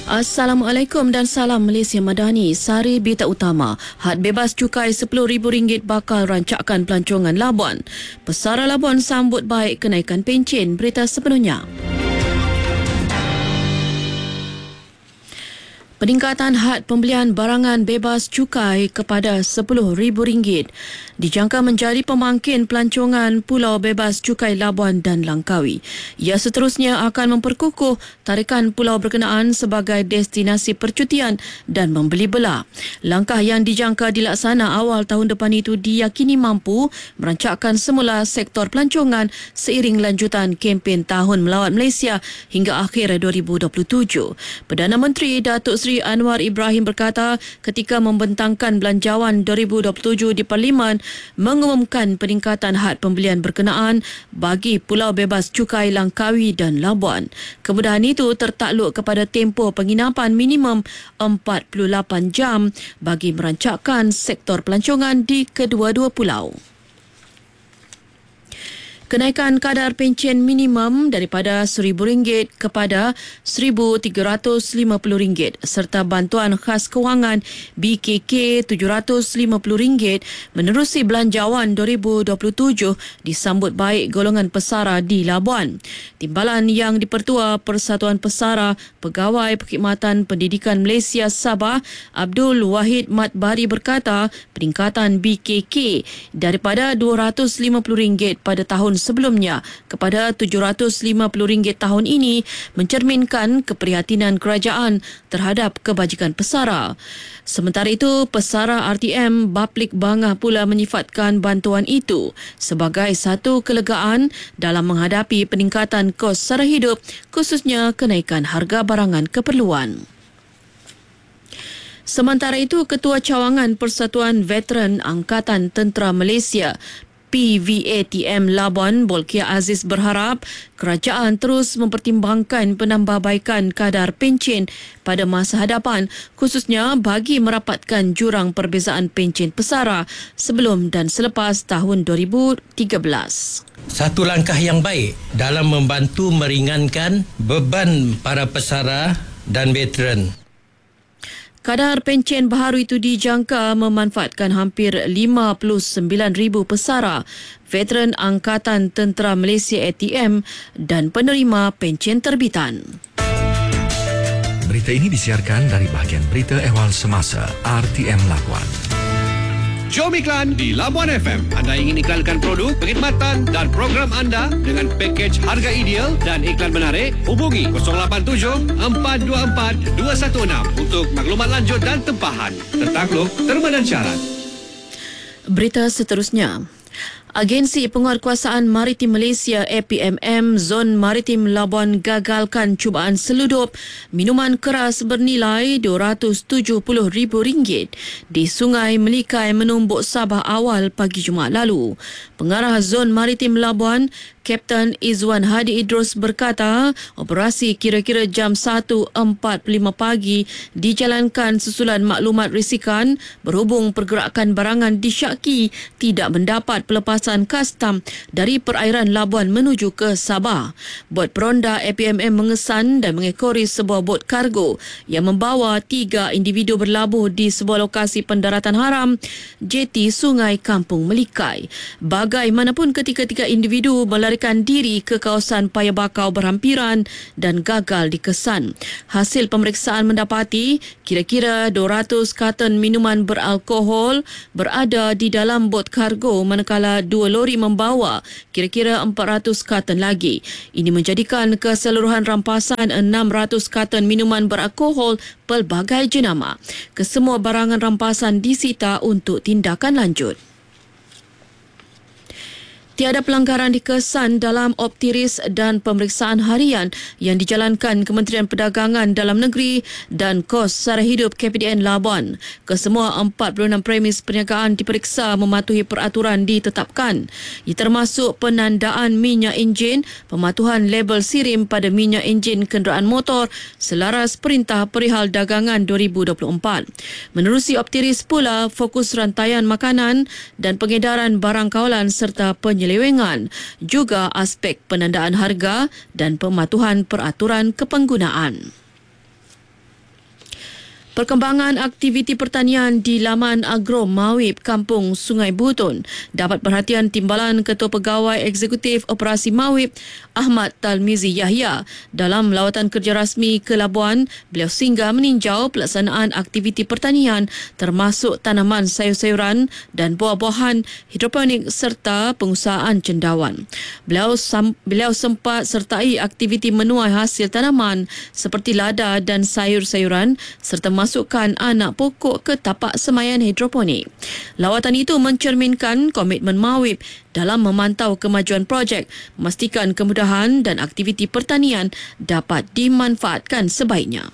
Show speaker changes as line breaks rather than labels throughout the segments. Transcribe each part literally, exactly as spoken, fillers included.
Assalamualaikum dan salam Malaysia Madani. Sari berita utama. Had bebas cukai sepuluh ribu ringgit bakal rancakan pelancongan Labuan. Pesara Labuan sambut baik kenaikan pencen. Berita sepenuhnya. Peningkatan had pembelian barangan bebas cukai kepada sepuluh ribu ringgit dijangka menjadi pemangkin pelancongan Pulau Bebas Cukai Labuan dan Langkawi. Ia seterusnya akan memperkukuh tarikan pulau berkenaan sebagai destinasi percutian dan membeli belah. Langkah yang dijangka dilaksana awal tahun depan itu diyakini mampu merancakkan semula sektor pelancongan seiring lanjutan kempen Tahun Melawat Malaysia hingga akhir dua ribu dua puluh tujuh. Perdana Menteri Datuk Seri Anwar Ibrahim berkata ketika membentangkan belanjawan dua ribu dua puluh tujuh di Parlimen mengumumkan peningkatan had pembelian berkenaan bagi Pulau Bebas Cukai Langkawi dan Labuan. Kemudahan itu tertakluk kepada tempoh penginapan minimum empat puluh lapan jam bagi merancakkan sektor pelancongan di kedua-dua pulau. Kenaikan kadar pencen minimum daripada seribu ringgit kepada seribu tiga ratus lima puluh ringgit serta bantuan khas kewangan B K K tujuh ratus lima puluh ringgit menerusi belanjawan dua ribu dua puluh tujuh disambut baik golongan pesara di Labuan. Timbalan yang dipertua Persatuan Pesara Pegawai Perkhidmatan Pendidikan Malaysia Sabah Abdul Wahid Matbari berkata peningkatan B K K daripada dua ratus lima puluh ringgit pada tahun sebelumnya kepada tujuh ratus lima puluh ringgit tahun ini mencerminkan keprihatinan kerajaan terhadap kebajikan pesara. Sementara itu, pesara R T M Baplik Bangah pula menyifatkan bantuan itu sebagai satu kelegaan dalam menghadapi peningkatan kos sara hidup khususnya kenaikan harga barangan keperluan. Sementara itu, Ketua Cawangan Persatuan Veteran Angkatan Tentera Malaysia P V A T M Labuan Bolkiah Aziz berharap kerajaan terus mempertimbangkan penambahbaikan kadar pencen pada masa hadapan khususnya bagi merapatkan jurang perbezaan pencen pesara sebelum dan selepas tahun dua ribu tiga belas.
Satu langkah yang baik dalam membantu meringankan beban para pesara dan veteran.
Kadar pencen baharu itu dijangka memanfaatkan hampir lima puluh sembilan ribu pesara, veteran Angkatan Tentera Malaysia A T M dan penerima pencen terbitan.
Berita ini disiarkan dari bahagian berita ehwal semasa R T M Labuan.
Jom iklan di Labuan F M. Anda ingin iklankan produk, perkhidmatan dan program anda dengan pakej harga ideal dan iklan menarik? Hubungi kosong lapan tujuh empat dua empat dua satu enam untuk maklumat lanjut dan tempahan. Tertakluk terma dan syarat.
Berita seterusnya. Agensi Penguatkuasaan Maritim Malaysia A P M M Zon Maritim Labuan gagalkan cubaan seludup minuman keras bernilai dua ratus tujuh puluh ribu ringgit di Sungai Melikai menumbuk Sabah awal pagi Jumaat lalu. Pengarah Zon Maritim Labuan, Kapten Izwan Hadi Idrus berkata, operasi kira-kira jam satu empat puluh lima pagi dijalankan susulan maklumat risikan berhubung pergerakan barangan disyaki tidak mendapat pelepasan kastam dari perairan Labuan menuju ke Sabah. Bot peronda A P M M mengesan dan mengekori sebuah bot kargo yang membawa tiga individu berlabuh di sebuah lokasi pendaratan haram J T Sungai Kampung Melikai. Bagaimanapun ketiga-tiga individu melarikan diri ke kawasan Paya Bakau berhampiran dan gagal dikesan. Hasil pemeriksaan mendapati kira-kira dua ratus karton minuman beralkohol berada di dalam bot kargo manakala dua lori membawa kira-kira empat ratus karton lagi. Ini menjadikan keseluruhan rampasan enam ratus karton minuman beralkohol pelbagai jenama. Kesemua barangan rampasan disita untuk tindakan lanjut. Tiada pelanggaran dikesan dalam optiris dan pemeriksaan harian yang dijalankan Kementerian Perdagangan Dalam Negeri dan Kos Sara Hidup K P D N Labuan. Kesemua empat puluh enam premis perniagaan diperiksa mematuhi peraturan ditetapkan. Ia termasuk penandaan minyak enjin, pematuhan label sirim pada minyak enjin kenderaan motor selaras Perintah Perihal Dagangan dua ribu dua puluh empat. Menerusi optiris pula fokus rantaian makanan dan pengedaran barang kawalan serta penyelidikan penyelewengan, juga aspek penandaan harga dan pematuhan peraturan kepenggunaan. Perkembangan aktiviti pertanian di laman Agro Mawib, Kampung Sungai Butun dapat perhatian Timbalan Ketua Pegawai Eksekutif Operasi Mawib Ahmad Talmizi Yahya. Dalam lawatan kerja rasmi ke Labuan, beliau singgah meninjau pelaksanaan aktiviti pertanian termasuk tanaman sayur-sayuran dan buah-buahan hidroponik serta pengusahaan cendawan. Beliau, sam, beliau sempat sertai aktiviti menuai hasil tanaman seperti lada dan sayur-sayuran serta masukkan anak pokok ke tapak semayan hidroponik. Lawatan itu mencerminkan komitmen Mawib dalam memantau kemajuan projek, memastikan kemudahan dan aktiviti pertanian dapat dimanfaatkan sebaiknya.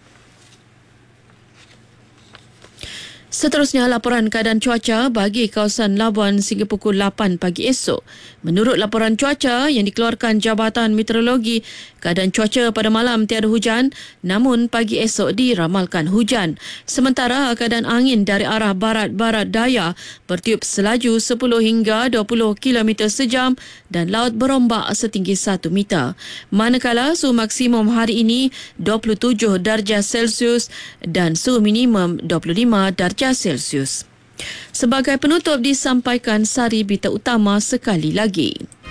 Seterusnya, laporan keadaan cuaca bagi kawasan Labuan sehingga pukul lapan pagi esok. Menurut laporan cuaca yang dikeluarkan Jabatan Meteorologi, keadaan cuaca pada malam tiada hujan, namun pagi esok diramalkan hujan. Sementara keadaan angin dari arah barat-barat daya bertiup selaju sepuluh hingga dua puluh kilometer sejam dan laut berombak setinggi satu meter. Manakala suhu maksimum hari ini dua puluh tujuh darjah Celsius dan suhu minimum dua puluh lima darjah Celsius. Sebagai penutup disampaikan sari berita utama sekali lagi.